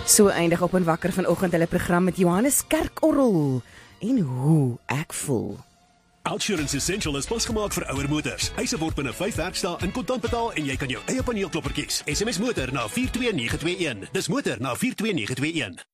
So eindig op en wakker vanoggend hulle program met Johannes Kerkorrel en hoe ek voel. Outsurance Essential is pasgemaak vir ouer motors. Eise word binne 5 werkdae in kontant betaal en jy kan jou eie paneelklopper kies. SMS motor na 42921. Dis motor na 42921.